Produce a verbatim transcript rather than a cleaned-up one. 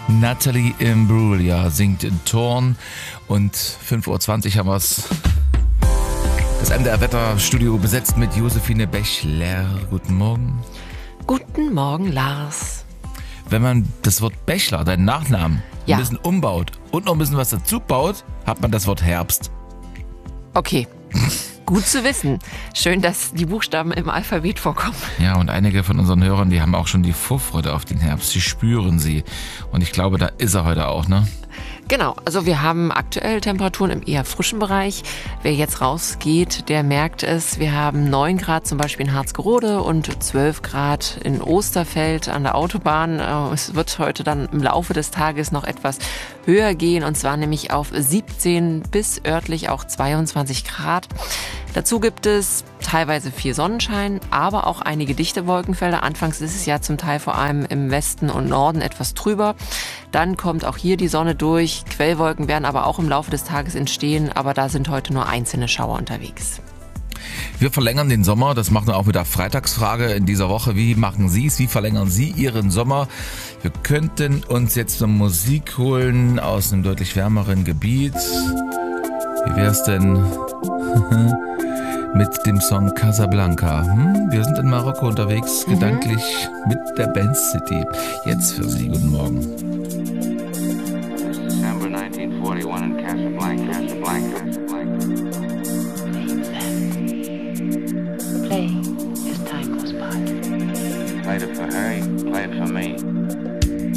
Natalie Imbruglia singt in Thorn und fünf Uhr zwanzig haben wir es. Das M D R-Wetterstudio besetzt mit Josephine Bächler. Guten Morgen. Guten Morgen, Lars. Wenn man das Wort Bächler, deinen Nachnamen, ja. ein bisschen umbaut und noch ein bisschen was dazu baut, hat man das Wort Herbst. Okay, gut zu wissen. Schön, dass die Buchstaben im Alphabet vorkommen. Ja, und einige von unseren Hörern, die haben auch schon die Vorfreude auf den Herbst. Sie spüren sie. Und ich glaube, da ist er heute auch, ne? Genau, also wir haben aktuell Temperaturen im eher frischen Bereich. Wer jetzt rausgeht, der merkt es. Wir haben neun Grad zum Beispiel in Harzgerode und zwölf Grad in Osterfeld an der Autobahn. Es wird heute dann im Laufe des Tages noch etwas höher gehen, und zwar nämlich auf siebzehn bis örtlich auch zweiundzwanzig Grad. Dazu gibt es teilweise viel Sonnenschein, aber auch einige dichte Wolkenfelder. Anfangs ist es ja zum Teil vor allem im Westen und Norden etwas trüber. Dann kommt auch hier die Sonne durch. Quellwolken werden aber auch im Laufe des Tages entstehen, aber da sind heute nur einzelne Schauer unterwegs. Wir verlängern den Sommer, das machen wir auch mit der Freitagsfrage in dieser Woche. Wie machen Sie es? Wie verlängern Sie Ihren Sommer? Wir könnten uns jetzt eine Musik holen aus einem deutlich wärmeren Gebiet. Wie wär's denn mit dem Song Casablanca? Hm? Wir sind in Marokko unterwegs, mhm. gedanklich mit der Band City. Jetzt für Sie, guten Morgen. December nineteen forty-one in Casablanca, Casablanca, Casablanca. Play as time goes by. Played it for her, played it for me.